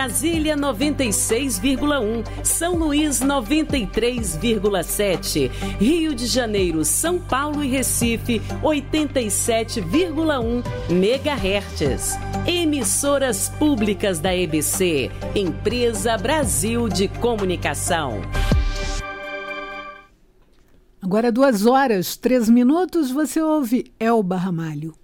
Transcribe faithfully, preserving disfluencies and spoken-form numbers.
Brasília noventa e seis vírgula um, São Luís noventa e três vírgula sete, Rio de Janeiro, São Paulo e Recife oitenta e sete vírgula um megahertz. Emissoras públicas da E B C, Empresa Brasil de Comunicação. Agora duas horas, três minutos, você ouve Elba Ramalho.